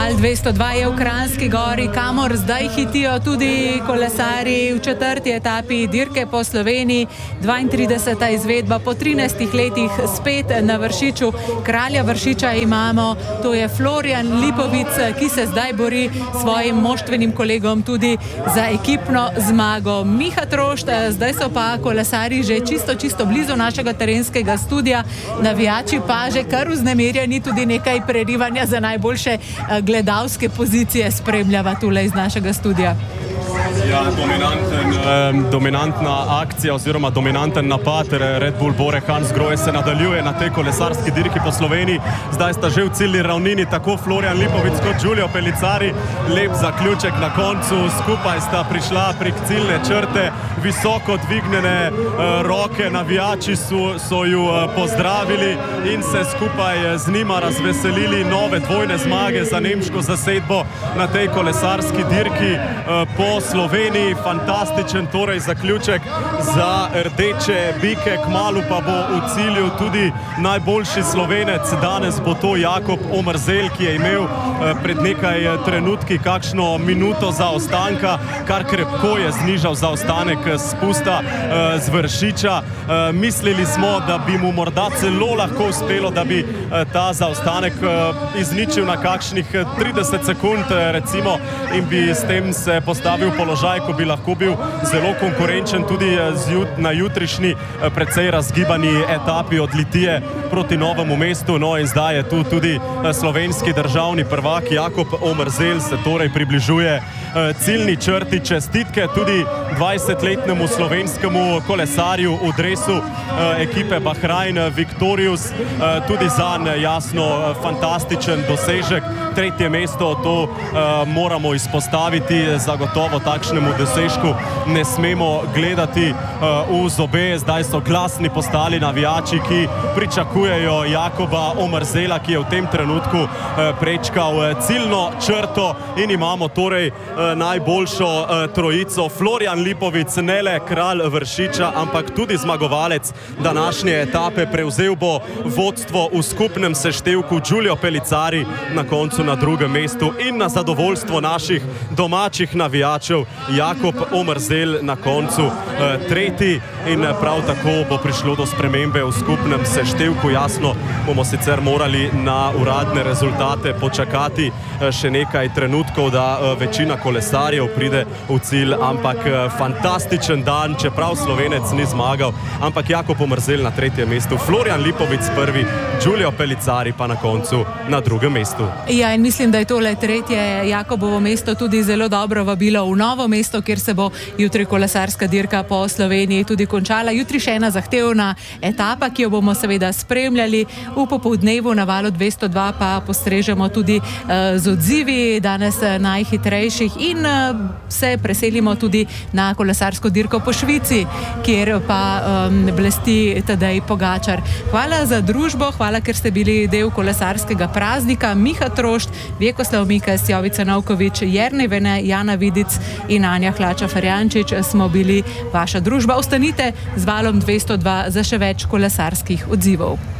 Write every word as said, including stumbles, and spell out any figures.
Val dvesto dva je v Kranjski Gori, kamor zdaj hitijo tudi kolesarji v četrti etapi dirke po Sloveniji. dvaintrideseta izvedba po trinajstih letih spet na Vršiču. Kralja Vršiča imamo, to je Florjan Lipovic, ki se zdaj bori s svojim moštvenim kolegom tudi za ekipno zmago. Miha Trošt, zdaj so pa kolesarji že čisto, čisto blizu našega terenskega studia. Navijači pa že kar vznemirjeni, tudi nekaj prerivanja za najboljše gledalske pozicije spremljava tule iz našega studia. Ja, dominanten, eh, dominantna akcija oziroma dominanten napad Red Bull Bore Hansgrohe se nadaljuje na tej kolesarski dirki po Sloveniji. Zdaj sta že v ciljni ravnini tako Florjan Lipovic kot Giulio Pellicari. Lep zaključek na koncu, skupaj sta prišla prek ciljne črte, visoko dvignjene eh, roke, navijači so, so ju eh, pozdravili in se skupaj z njima razveselili nove dvojne zmage za nemško zasedbo na tej kolesarski dirki eh, po Sloveniji. Fantastičen torej zaključek za rdeče bike, kmalu pa bo v cilju tudi najboljši Slovenec. Danes bo to Jakob Omerzel, ki je imel eh, pred nekaj trenutki kakšno minuto zaostanka, kar krepko je znižal zaostanek spusta eh, z Vršiča. Eh, mislili smo, da bi mu morda celo lahko uspelo, da bi eh, ta zaostanek eh, izničil na kakšnih trideset sekund eh, recimo in bi s tem se postavil položaj, ko bi lahko bil zelo konkurenčen tudi na jutrišnji precej razgibani etapi od Litije proti Novemu mestu. No in zdaj je tu tudi slovenski državni prvak Jakob Omerzel, se torej približuje ciljni črti. Čestitke tudi dvajsetletnemu slovenskemu kolesarju v dresu ekipe Bahrain Victorious, tudi zanj jasno fantastičen dosežek. Tretje mesto, to uh, moramo izpostaviti, zagotovo takšnemu dosežku ne smemo gledati uh, v zobe. Zdaj so glasni postali navijači, ki pričakujejo Jakoba Omerzela, ki je v tem trenutku uh, prečkal uh, ciljno črto in imamo torej uh, najboljšo uh, trojico. Florjan Lipovic, ne le kralj Vršiča, ampak tudi zmagovalec današnje etape. Prevzel bo vodstvo v skupnem seštevku Giulio Pellicari na koncu na drugem mestu in na zadovoljstvo naših domačih navijačev Jakob Omerzel na koncu eh, tretji in prav tako bo prišlo do spremembe v skupnem seštevku. Jasno, bomo sicer morali na uradne rezultate počakati eh, še nekaj trenutkov, da eh, večina kolesarjev pride v cilj, ampak eh, fantastičen dan, čeprav Slovenec ni zmagal, ampak Jakob Omerzel na tretjem mestu, Florjan Lipovic prvi, Giulio Pellicari pa na koncu na drugem mestu. Ja, in mislim, da je tole tretje Jakobovo mesto tudi zelo dobro vabilo v Novo mesto, kjer se bo jutri kolesarska dirka po Sloveniji tudi končala. Jutri še ena zahtevna etapa, ki jo bomo seveda spremljali. V popoldnevu na Valu dvesto dva pa postrežemo tudi uh, z odzivi danes najhitrejših in uh, se preselimo tudi na kolesarsko dirko po Švici, kjer pa um, blesti Tadej Pogačar. Hvala za družbo, hvala, ker ste bili del kolesarskega praznika. Miha Trošt, Vjekoslav Mikes, Jovica Novkovič, Jernej Vene, Jana Vidic in Anja Hlača-Ferjančič smo bili vaša družba. Ostanite z Valom dvesto dva za še več kolesarskih odzivov.